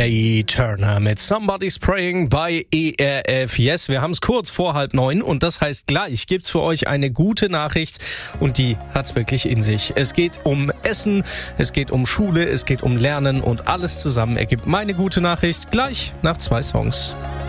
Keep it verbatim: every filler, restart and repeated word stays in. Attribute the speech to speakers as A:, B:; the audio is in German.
A: Tina Turner mit Somebody's Praying bei E R F. Yes, wir haben es kurz vor halb neun und das heißt, gleich gibt's für euch eine gute Nachricht und die hat's wirklich in sich. Es geht um Essen, es geht um Schule, es geht um Lernen und alles zusammen ergibt meine gute Nachricht gleich nach zwei Songs.